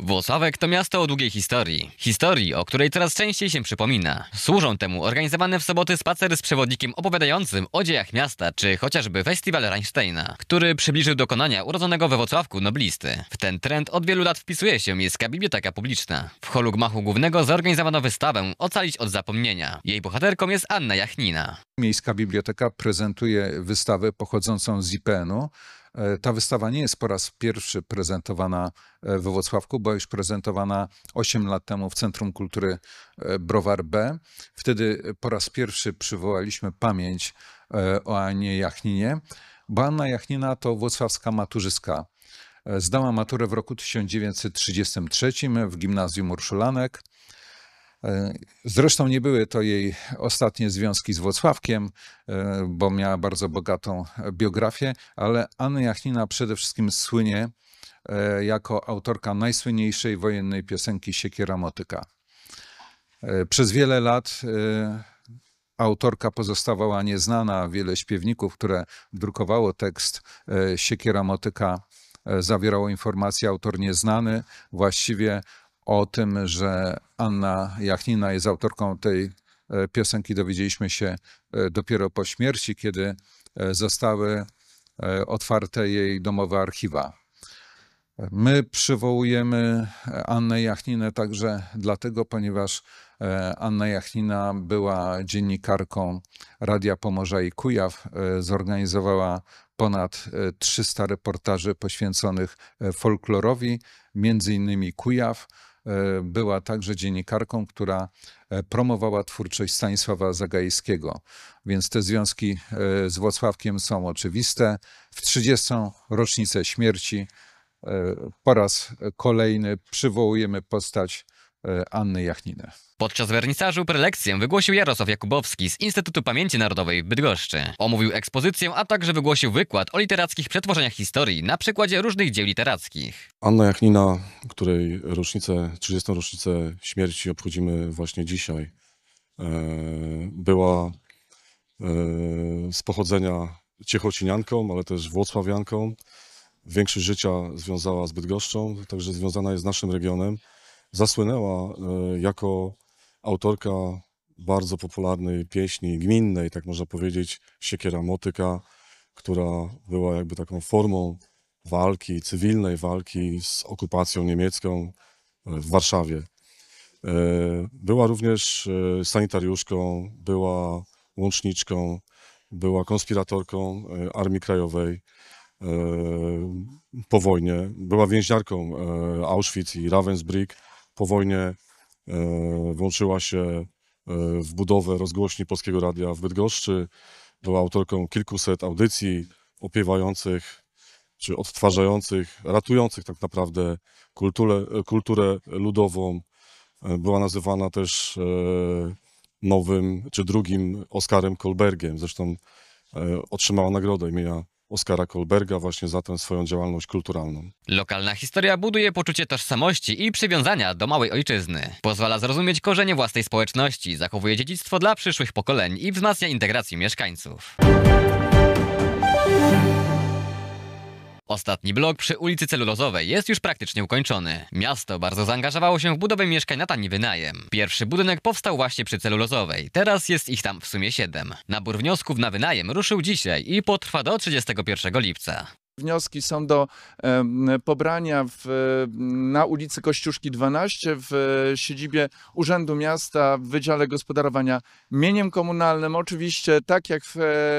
Włocławek to miasto o długiej historii. Historii, o której coraz częściej się przypomina. Służą temu organizowane w soboty spacery z przewodnikiem opowiadającym o dziejach miasta, czy chociażby festiwal Rammsteina, który przybliżył dokonania urodzonego we Włocławku noblisty. W ten trend od wielu lat wpisuje się miejska biblioteka publiczna. W holu gmachu głównego zorganizowano wystawę Ocalić od zapomnienia. Jej bohaterką jest Anna Jachnina. Miejska biblioteka prezentuje wystawę pochodzącą z IPN-u. Ta wystawa nie jest po raz pierwszy prezentowana we Włocławku, była już prezentowana 8 lat temu w Centrum Kultury Browar B. Wtedy po raz pierwszy przywołaliśmy pamięć o Annie Jachninie, bo Anna Jachnina to włocławska maturzystka. Zdała maturę w roku 1933 w Gimnazjum Urszulanek. Zresztą nie były to jej ostatnie związki z Włocławkiem, bo miała bardzo bogatą biografię, ale Anna Jachnina przede wszystkim słynie jako autorka najsłynniejszej wojennej piosenki Siekiera Motyka. Przez wiele lat autorka pozostawała nieznana. Wiele śpiewników, które drukowało tekst Siekiera Motyka, zawierało informacje autor nieznany. Właściwie o tym, że Anna Jachnina jest autorką tej piosenki, dowiedzieliśmy się dopiero po śmierci, kiedy zostały otwarte jej domowe archiwa. My przywołujemy Annę Jachninę także dlatego, ponieważ Anna Jachnina była dziennikarką Radia Pomorza i Kujaw. Zorganizowała ponad 300 reportaży poświęconych folklorowi, między innymi Kujaw. Była także dziennikarką, która promowała twórczość Stanisława Zagajskiego. Więc te związki z Włocławkiem są oczywiste. W 30. rocznicę śmierci po raz kolejny przywołujemy postać Anny Jachniny. Podczas wernisażu prelekcję wygłosił Jarosław Jakubowski z Instytutu Pamięci Narodowej w Bydgoszczy. Omówił ekspozycję, a także wygłosił wykład o literackich przetworzeniach historii na przykładzie różnych dzieł literackich. Anna Jachnina, której 30. rocznicę śmierci obchodzimy właśnie dzisiaj, była z pochodzenia ciechocinianką, ale też włocławianką. Większość życia związała z Bydgoszczą, także związana jest z naszym regionem. Zasłynęła jako autorka bardzo popularnej pieśni gminnej, tak można powiedzieć, Siekiera Motyka, która była jakby taką formą walki, cywilnej walki z okupacją niemiecką w Warszawie. Była również sanitariuszką, była łączniczką, była konspiratorką Armii Krajowej. Po wojnie była więźniarką Auschwitz i Ravensbrück. Po wojnie włączyła się w budowę rozgłośni Polskiego Radia w Bydgoszczy. Była autorką kilkuset audycji opiewających czy odtwarzających, ratujących tak naprawdę kulturę ludową. Była nazywana też nowym czy drugim Oskarem Kolbergiem. Zresztą otrzymała nagrodę imienia Oskara Kolberga właśnie za tę swoją działalność kulturalną. Lokalna historia buduje poczucie tożsamości i przywiązania do małej ojczyzny. Pozwala zrozumieć korzenie własnej społeczności, zachowuje dziedzictwo dla przyszłych pokoleń i wzmacnia integrację mieszkańców. Ostatni blok przy ulicy Celulozowej jest już praktycznie ukończony. Miasto bardzo zaangażowało się w budowę mieszkań na tani wynajem. Pierwszy budynek powstał właśnie przy Celulozowej. Teraz jest ich tam w sumie 7. Nabór wniosków na wynajem ruszył dzisiaj i potrwa do 31 lipca. Wnioski są do pobrania na ulicy Kościuszki 12 w siedzibie Urzędu Miasta w Wydziale Gospodarowania Mieniem Komunalnym. Oczywiście tak jak w